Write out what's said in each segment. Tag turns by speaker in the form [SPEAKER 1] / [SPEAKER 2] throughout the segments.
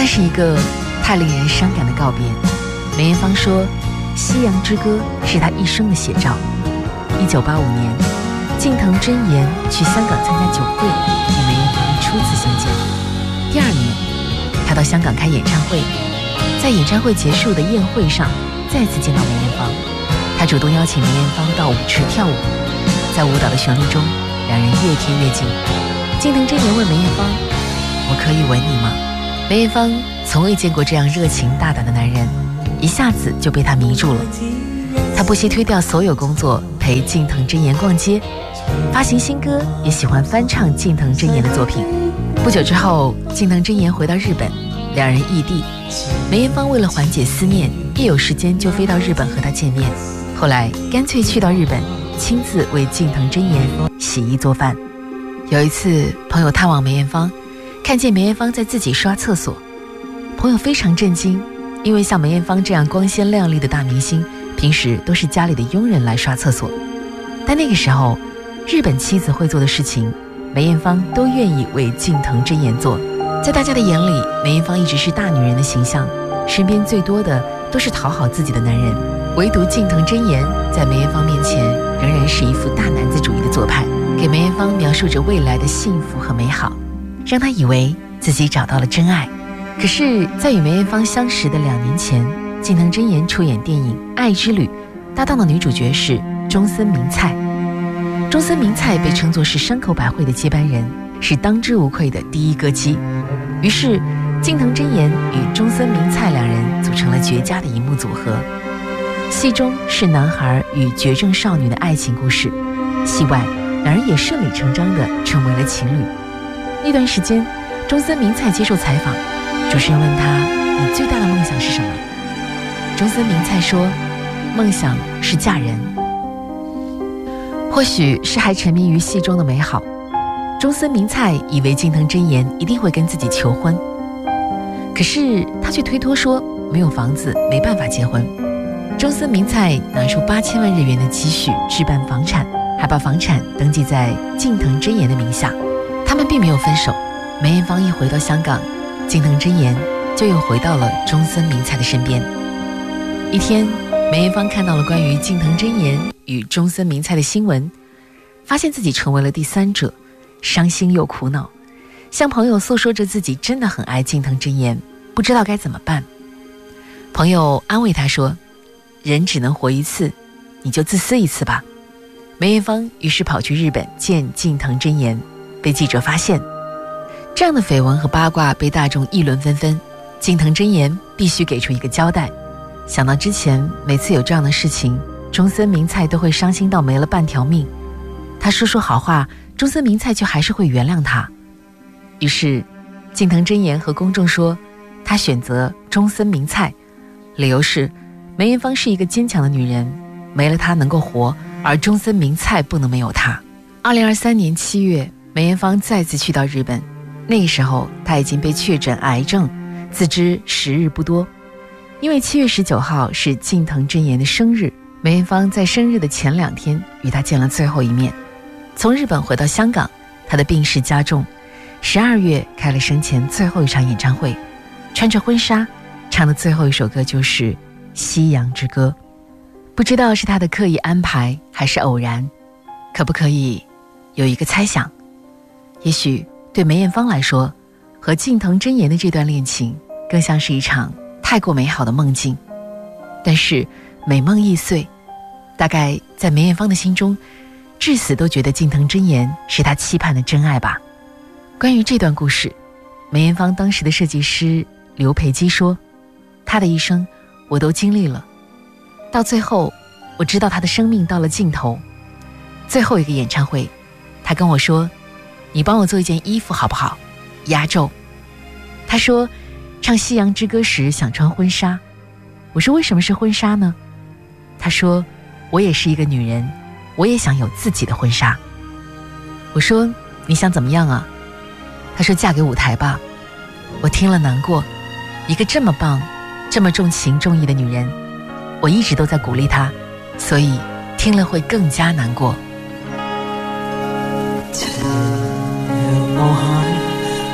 [SPEAKER 1] 那是一个太令人伤感的告别。梅艳芳说，《夕阳之歌》是她一生的写照。1985年，近藤真彦去香港参加酒会，与梅艳芳初次相见。第2年，他到香港开演唱会，在演唱会结束的宴会上再次见到梅艳芳，他主动邀请梅艳芳到舞池跳舞，在舞蹈的旋律中，两人越贴越近。近藤真彦问梅艳芳：“我可以吻你吗？”梅艳芳从未见过这样热情大胆的男人，一下子就被他迷住了。他不惜推掉所有工作，陪近藤真彦逛街，发行新歌，也喜欢翻唱近藤真彦的作品。不久之后，近藤真彦回到日本，两人异地。梅艳芳为了缓解思念，一有时间就飞到日本和他见面。后来干脆去到日本，亲自为近藤真彦洗衣做饭。有一次，朋友探望梅艳芳，看见梅艳芳在自己刷厕所，朋友非常震惊，因为像梅艳芳这样光鲜亮丽的大明星，平时都是家里的佣人来刷厕所。但那个时候，日本妻子会做的事情，梅艳芳都愿意为近藤真彦做。在大家的眼里，梅艳芳一直是大女人的形象，身边最多的都是讨好自己的男人，唯独近藤真彦在梅艳芳面前仍然是一副大男子主义的做派，给梅艳芳描述着未来的幸福和美好，让她以为自己找到了真爱。可是在与梅艳芳相识的2年前，近藤真彦出演电影《爱之旅》，搭档的女主角是中森明菜。中森明菜被称作是山口百惠的接班人，是当之无愧的第一歌姬。于是近藤真彦与中森明菜两人组成了绝佳的荧幕组合。戏中是男孩与绝症少女的爱情故事，戏外两人也顺理成章地成为了情侣。那段时间，中森明菜接受采访，主持人问他：“你最大的梦想是什么？”中森明菜说：“梦想是嫁人。”或许是还沉迷于戏中的美好，中森明菜以为近藤真彦一定会跟自己求婚，可是他却推脱说没有房子没办法结婚。中森明菜拿出8000万日元的积蓄置办房产，还把房产登记在近藤真彦的名下。他们并没有分手。梅艳芳一回到香港，近藤真彦就又回到了中森明菜的身边。一天，梅艳芳看到了关于近藤真彦与中森明菜的新闻，发现自己成为了第三者，伤心又苦恼，向朋友诉说着自己真的很爱近藤真彦，不知道该怎么办。朋友安慰她说：“人只能活一次，你就自私一次吧。”梅艳芳于是跑去日本见近藤真彦，被记者发现。这样的绯闻和八卦被大众议论纷纷，近藤真彦必须给出一个交代。想到之前每次有这样的事情，中森明菜都会伤心到没了半条命，他说好话，中森明菜却还是会原谅他。于是近藤真彦和公众说，他选择中森明菜，理由是梅艳芳是一个坚强的女人，没了她能够活，而中森明菜不能没有她。2023年7月，梅艳芳再次去到日本，那个时候她已经被确诊癌症，自知时日不多。因为7月19号是近藤真彦的生日，梅艳芳在生日的前2天与他见了最后一面。从日本回到香港，她的病势加重，12月开了生前最后一场演唱会，穿着婚纱唱的最后一首歌就是《夕阳之歌》。不知道是她的刻意安排还是偶然，可不可以有一个猜想，也许对梅艳芳来说，和近藤真彦的这段恋情更像是一场太过美好的梦境。但是美梦易碎，大概在梅艳芳的心中，至死都觉得近藤真彦是她期盼的真爱吧。关于这段故事，梅艳芳当时的设计师刘培基说，她的一生我都经历了，到最后我知道她的生命到了尽头。最后一个演唱会，她跟我说，你帮我做一件衣服好不好，压轴。她说唱《夕阳之歌》时想穿婚纱，我说为什么是婚纱呢？她说我也是一个女人，我也想有自己的婚纱。我说你想怎么样啊？她说嫁给舞台吧。我听了难过，一个这么棒这么重情重义的女人，我一直都在鼓励她，所以听了会更加难过。
[SPEAKER 2] 情若無限，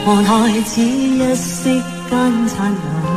[SPEAKER 2] 看太子一息间灿烂。